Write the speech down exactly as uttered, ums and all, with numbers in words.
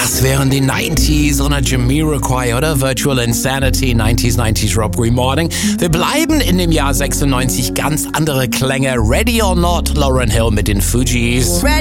Das wären die neunziger oder Jamiroquai oder Virtual Insanity, neunziger, neunziger Rob Remorning. Wir bleiben in dem Jahr sechsundneunzig, ganz andere Klänge. Ready or Not, Lauryn Hill mit den Fugees.